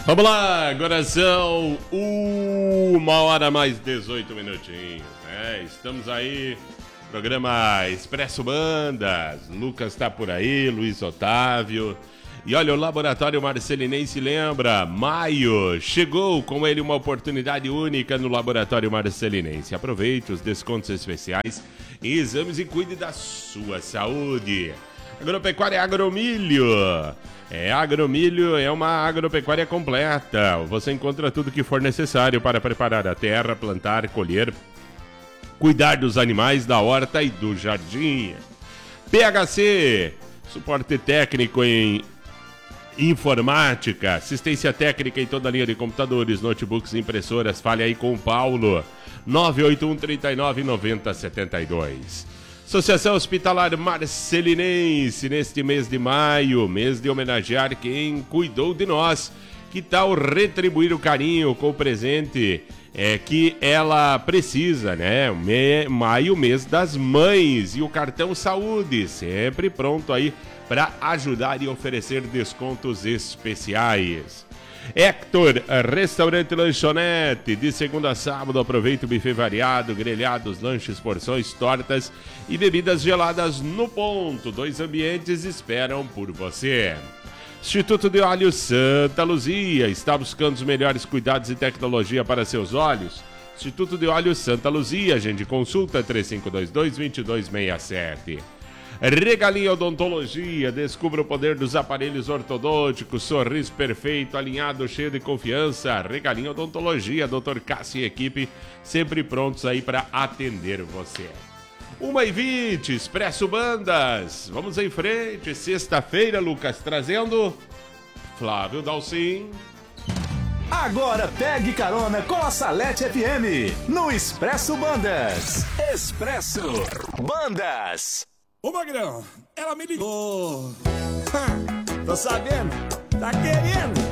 Vamos lá, agora são 1h mais 18 minutinhos. Estamos aí, programa Expresso Bandas. Lucas tá por aí, Luiz Otávio. E olha, o Laboratório Marcelinense lembra, maio, chegou com ele uma oportunidade única no Laboratório Marcelinense. Aproveite os descontos especiais em exames e cuide da sua saúde. Agropecuária Agromilho. Agromilho é uma agropecuária completa. Você encontra tudo que for necessário para preparar a terra, plantar, colher, cuidar dos animais, da horta e do jardim. PHC, suporte técnico em informática, assistência técnica em toda a linha de computadores, notebooks, impressoras. Fale aí com o Paulo, 981 39 90 72. Associação Hospitalar Marcelinense, neste mês de maio, mês de homenagear quem cuidou de nós. Que tal retribuir o carinho com o presente que ela precisa, né? Maio, mês das mães, e o cartão saúde, sempre pronto aí para ajudar e oferecer descontos especiais. Hector, restaurante lanchonete, de segunda a sábado, aproveita o buffet variado, grelhados, lanches, porções, tortas e bebidas geladas no ponto. 2 ambientes esperam por você. Instituto de Olhos Santa Luzia, está buscando os melhores cuidados e tecnologia para seus olhos? Instituto de Olhos Santa Luzia, agende consulta 3522-2267. Regalinho Odontologia, descubra o poder dos aparelhos ortodônticos, sorriso perfeito, alinhado, cheio de confiança. Regalinho Odontologia, Dr. Cássio e equipe, sempre prontos aí para atender você. 1h20, Expresso Bandas, vamos em frente, sexta-feira, Lucas, trazendo Flávio Dalcin. Agora pegue carona com a Salete FM, no Expresso Bandas. Expresso Bandas. Ô Magrão, ela me ligou. Tô sabendo, tá querendo.